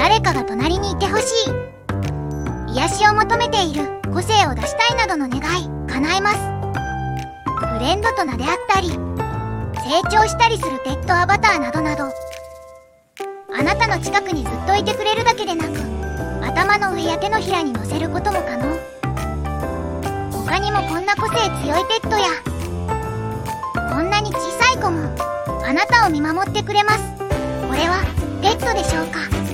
誰かが隣にいてほしい、癒しを求めている、個性を出したいなどの願い叶えます。フレンドと撫で合ったり成長したりするペットアバターなどなど、あなたの近くにずっといてくれるだけでなく、頭の上や手のひらに乗せることも可能。他にもこんな個性強いペットや、こんなに小さい子もあなたを見守ってくれます。これはペットでしょうか？